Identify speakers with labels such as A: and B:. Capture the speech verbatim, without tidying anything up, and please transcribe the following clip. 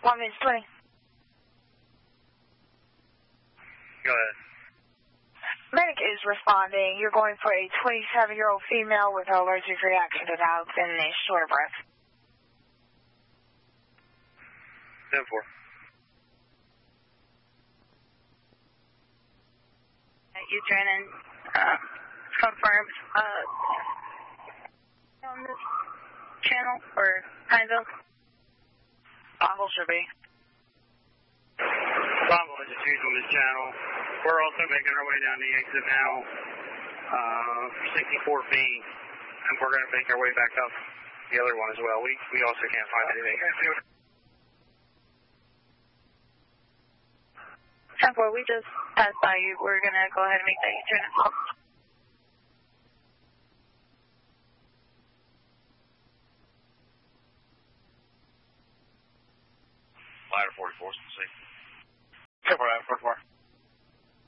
A: One minute twenty.
B: Go ahead.
A: Medic is responding. You're going for a twenty-seven-year-old female with an allergic reaction to dogs and a short breath.
B: ten four.
C: You trying to uh, confirm uh, on this channel or Pineville?
A: Bongo should be.
B: Bongo is just using this channel. We're also making our way down the exit now, uh, sixty-four B, and we're going to make our way back up the other one as well. We we also can't find anything.
C: ten four, we just passed by you. We're going to go ahead and make that U-turn.
B: Ladder forty-four, see.
D: ten four, Ladder forty-four.